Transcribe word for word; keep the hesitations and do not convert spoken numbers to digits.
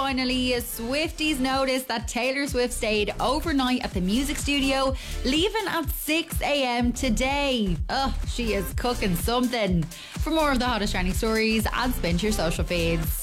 finally, Swifties noticed that Taylor Swift stayed overnight at the music studio, leaving at six a.m. today. Ugh, she is cooking something. For more of the hottest trending stories, add spin to your social feeds.